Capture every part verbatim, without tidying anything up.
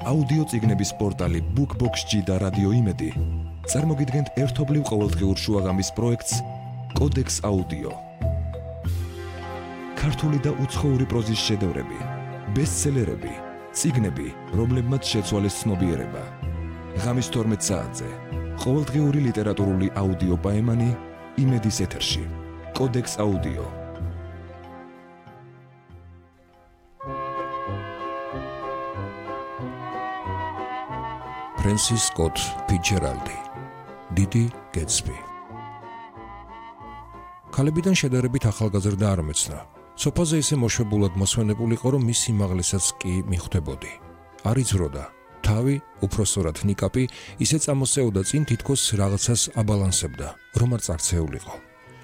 აუდიო წიგნების პორტალი BookBox-ი და რადიო იმედი წარმოგიდგენთ ერთობლივ ყოველდღიურ შუაღამის პროექტს კოდექს აუდიო. ქართული და უცხოური პროზის შედევრები, ბესტსელერები, წიგნები, რომლებმაც შეცვალეს ცნობიერება. ღამის თორმეტ საათზე ყოველდღიური ლიტერატურული აუდიო პაემანი იმედის ეთერში. კოდექს აუდიო. ფრენსის სკოტ ფიცჯერალდი, დიდი გეტსბი. ქალებიდან შედარებით ახალგაზრდა არ მეცნა. სოფაზე ისე მოშვებულად მოსვენებულ იყო, რომ მის სიმაღლესაც კი მიხვდებოდი. არ იზროდა. თავი, უფროსწორად ნიკაპი, ისე წამოსეოდა წინ, თითქოს რაღაცას აბალანსებდა, რომ არ წარცეულიყო.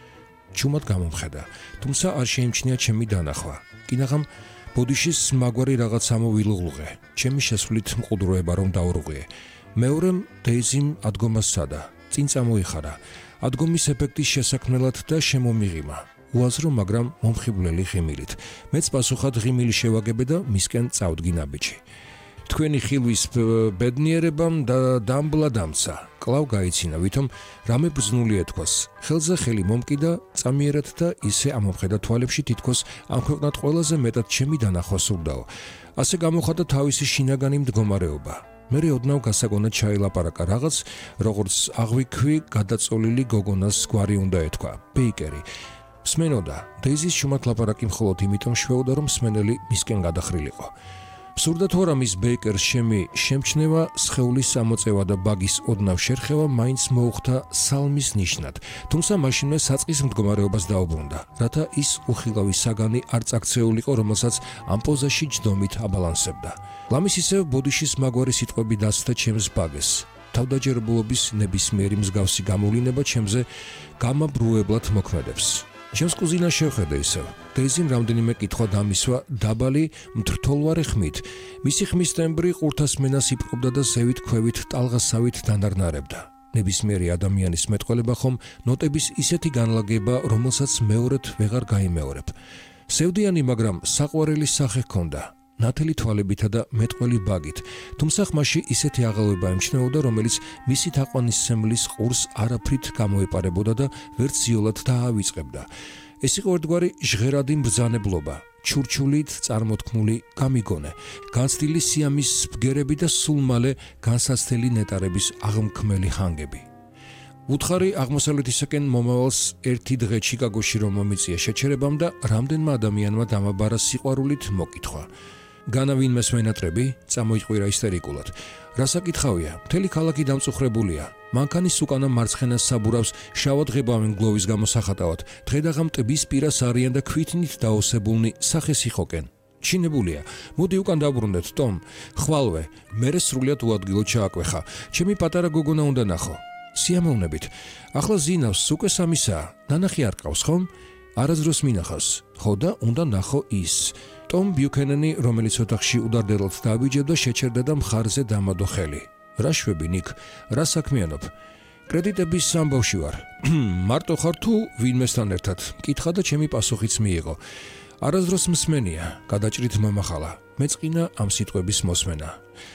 ჩუმად გამომხედა, თუმცა არ შეიმჩნია ჩემი დანახვა. კინაღამ ბოდიშის მაგვარი რაღაც ამოვილუღლუღე, ჩემი შესვლით მყუდროება რომ დაურღვიე. მეორემ დეიზიმ ადგომას სცადა, წინ წამოიხარა, ადგომის ეფექტის შესაქმნელად და შემომიღიმა. უაზრო, მაგრამ მომხიბვლელი ღიმილით. მეც პასუხად ღიმილი შევაგებე და მისკენ წავდგინა ბიჭი. თქვენი ხილვის ბედნიერებამ და დამბლა დამცა. კლავ გაიცინა, ვითომ რამე ბრძნული ეთქვას. ხელზე ხელი მომკიდა, წამიერად და ისე ამომხედა თვალებში, თითქოს ამ ქვეყნად ყველაზე მეტად ჩემი დანახვა სურდაო. ასე გამოხატა თავისი შინაგანი მდგომარეობა. მერე ოდნავ გასაგონად ჩაილაპარაკა რაღაც, როგორც აღვიქვი გადაწოლილი გოგონას გვარი უნდა ეთქვა, ბეიკერი. მსმენოდა, დეიზის შუმად ლაპარაკი მხოლოდ იმიტომ შვეოდა, რომ მსმენელი მისკენ გადახრილიყო. სურდა თუ არა მის ბეიკერს შემი შემჩნევა, სხეულის სამოწევა და ბაგის ოდნავ შერხევა მაინც მოუხდა სალმის ნიშნად, თუმცა მაშინვე საწყის მდგომარეობას დაუბრუნდა, რათა ის უხილავი საგანი არ წაქცეულიყო, რომელსაც ამ პოზაში ჯდომით აბალანსებდა. ლამის ისევ ბოდიშის მაგვარი სიტყვები დასცდა ჩემს ბაგეს. თავდაჯერებულობის ნებისმიერი მსგავსი გამოვლინება ჩემზე გამაბრუებლად მოქმედებს. ჩემს კუზინას შევხედე ისევ. დეიზიმ რამდენიმე კითხვა დამისვა დაბალი, მთრთოლვარი ხმით. მისი ხმის ტემბრი ყურთასმენას იპყრობდა და ზევით ქვევით ტალღასავით დანარნარებდა. ნებისმიერი ადამიანის მეტყველება ხომ ნოტების ისეთი განლაგება, რომელსაც მეორედ ვეღარ გაიმეორებ. სევდიანი, მაგრამ საყვარელი სახე ჰქონდა. ნათელი თვალებითა და მეტყველი ბაგით, თუმცა ხმაში ისეთი აღელვება ემჩნეოდა, რომელიც მისი თაყვანისმცემლის ყურს არაფრით გამოეპარებოდა და ვერც ზიოლად დაავიწყებდა. ეს იყო ერთგვარი ჟღერადი მბრძანებლობა, ჩურჩულით წარმოთქმული გამიგონე, განცდილი სიამის ბგერები და სულ მალე განსაცდელი ნეტარების აღმქმელი ჰანგები. უთხარი აღმოსავლეთისაკენ მომავალს ერთი დღე ჩიკაგოში რომ მომიწია შეჩერებამ და რამდენმა ადამიანმა დამაბარა სიყვარულით მოკითხვა. განა ვინმეს ვენატრები, წამოიყვირა ისტერიკულად. რასაკითხავია, მთელი ქალაქი დამწუხრებულია. მანქანის უკანა მარცხენა საბურავს შავადღებავენ გლოვის გამოსახატავად. დღედაღამ ტბის პირას არიან და ქვითნით დაოსებულნი სახეს იხოკენ. ჩინებულია. მოდი უკან დაბრუნდეთ, ტომ. ხვალვე, მერე სრულიად უადგილო ჩააკვეხა. ჩემი პატარა გოგონა უნდა ნახო. სიამოვნებით. ახლა ზინავს, უკვე სამისაა. ნანახი არ ყავს, ხომ? არასდროს მინახავს. ხო და უნდა ნახო ის. ტომ ბიუქენენი, რომელიც ოთახში უდარდელად დააბიჯებდა, შეჩერდა და მხარზე დამადო ხელი. რა შვები, ნიკ? რა საქმიანობ? კრედიტების ამბავში ვარ. მარტო ხარ თუ ვინმესთან ერთად? მკითხა და ჩემი პასუხიც მიიღო. არასდროს მსმენია, გადაჭრით მომახალა. მეწყინა ამ სიტყვების მოსმენა.